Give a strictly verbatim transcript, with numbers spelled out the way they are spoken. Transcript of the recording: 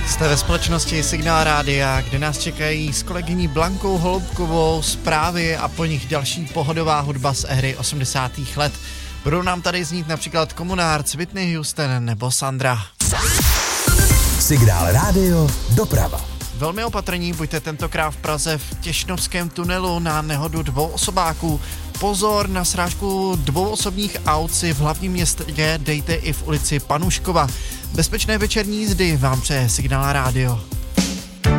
Jste ve společnosti Signál Rádia, kde nás čekají s kolegyní Blankou Holubkovou zprávy a po nich další pohodová hudba z éry osmdesátých let. Budou nám tady znít například Communards, Whitney Houston nebo Sandra. Signál Rádio, doprava. Velmi opatrní buďte tentokrát v Praze v Těšnovském tunelu na nehodu dvou osobáků. Pozor na srážku dvouosobních aut si v hlavním městě dejte i v ulici Panuškova. Bezpečné večerní jízdy vám přeje Signál Rádio.